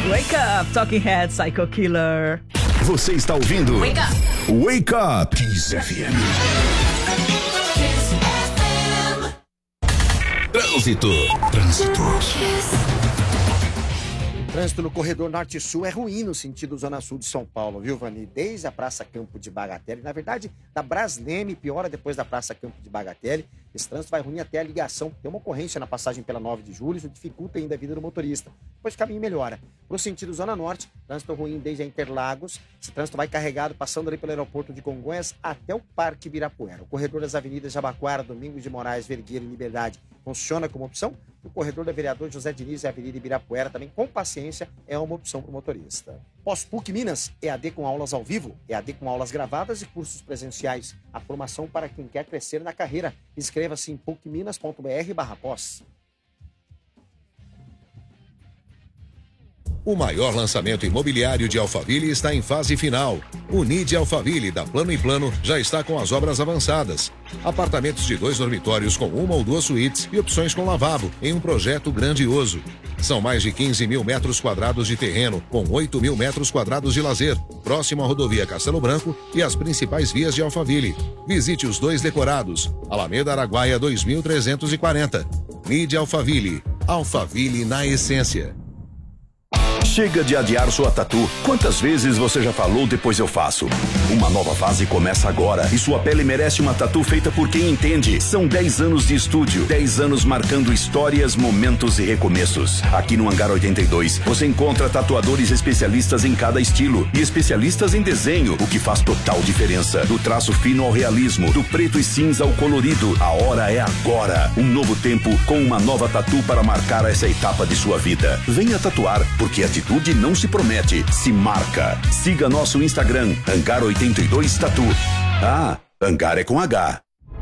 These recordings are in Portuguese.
Wake Up, Talking Head, Psycho Killer. Você está ouvindo Wake Up. Wake Up Kiss FM. Trânsito. Trânsito no corredor norte-sul é ruim no sentido zona sul de São Paulo, viu, Vani? Desde a Praça Campo de Bagatelle, na verdade, da Brasleme, piora depois da Praça Campo de Bagatelle. Esse trânsito vai ruim até a ligação. Tem uma ocorrência na passagem pela 9 de julho, isso dificulta ainda a vida do motorista. Depois o caminho melhora. No sentido zona norte, trânsito ruim desde a Interlagos. Esse trânsito vai carregado, passando ali pelo aeroporto de Congonhas até o Parque Ibirapuera. O corredor das avenidas Jabaquara, Domingos de Moraes, Vergueiro e Liberdade funciona como opção. O corredor da Vereador José Diniz e a Avenida Ibirapuera, também com paciência, é uma opção para o motorista. Pós-PUC Minas, EAD com aulas ao vivo, EAD com aulas gravadas e cursos presenciais. A formação para quem quer crescer na carreira. Inscreva-se em pucminas.br/pós. O maior lançamento imobiliário de Alphaville está em fase final. O NID Alphaville, da Plano em Plano, já está com as obras avançadas. Apartamentos de 2 dormitórios com 1 ou 2 suítes e opções com lavabo, em um projeto grandioso. São mais de 15 mil metros quadrados de terreno, com 8 mil metros quadrados de lazer, próximo à rodovia Castelo Branco e às principais vias de Alphaville. Visite os 2 decorados. Alameda Araguaia 2340. NID Alphaville. Alphaville na essência. Chega de adiar sua tatu. Quantas vezes você já falou depois eu faço? Uma nova fase começa agora e sua pele merece uma tatu feita por quem entende. São 10 anos de estúdio, 10 anos marcando histórias, momentos e recomeços. Aqui no Hangar 82, você encontra tatuadores especialistas em cada estilo e especialistas em desenho, o que faz total diferença. Do traço fino ao realismo, do preto e cinza ao colorido, a hora é agora. Um novo tempo com uma nova tatu para marcar essa etapa de sua vida. Venha tatuar, porque atitude não se promete, se marca. Siga nosso Instagram, Hangar 82 Tatu. Ah, Hangar é com H.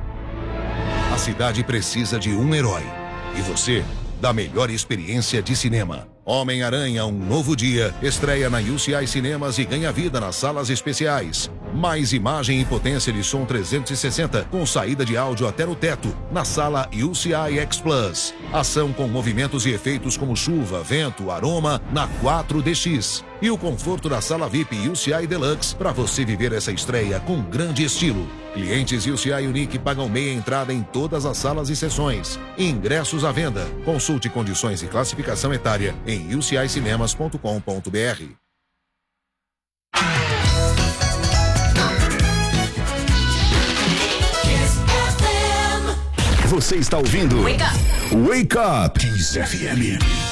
A cidade precisa de um herói. E você, da melhor experiência de cinema. Homem-Aranha, um novo dia, estreia na UCI Cinemas e ganha vida nas salas especiais. Mais imagem e potência de som 360, com saída de áudio até no teto, na sala UCI X Plus. Ação com movimentos e efeitos como chuva, vento, aroma, na 4DX. E o conforto da sala VIP UCI Deluxe, para você viver essa estreia com grande estilo. Clientes UCI Unique pagam meia entrada em todas as salas e sessões. Ingressos à venda. Consulte condições e classificação etária em ucincinemas.com.br. Você está ouvindo Wake Up. Wake Up Kiss FM.